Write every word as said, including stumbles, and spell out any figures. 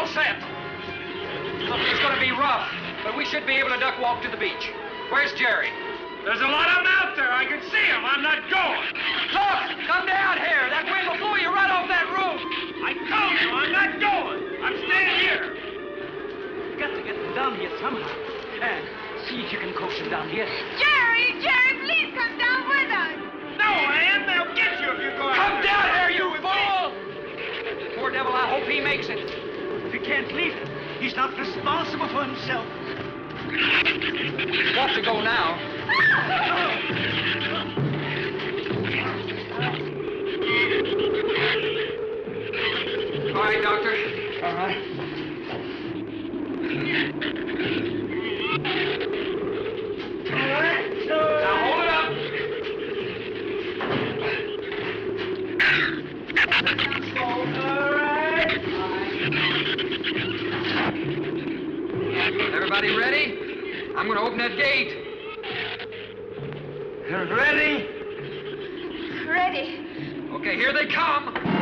set. Look, it's going to be rough, but we should be able to duck walk to the beach. Where's Jerry? There's a lot of them out there. I can see them. I'm not going. Look, come down here. That wind will blow you right off that roof. I told you I'm not going. I'm staying here. You got to get them down here somehow. And see if you can coax them down here. Jerry, Jerry, please come down with us. No, Ann, they'll get you if you go out. Come down here, you fool! Poor devil, I hope he makes it. We can't leave him. He's not responsible for himself. He's got to go now. All right, Doctor. All right. All right, so... Now hold it up. All right. Everybody ready? I'm going to open that gate. Ready? Ready. Okay, here they come.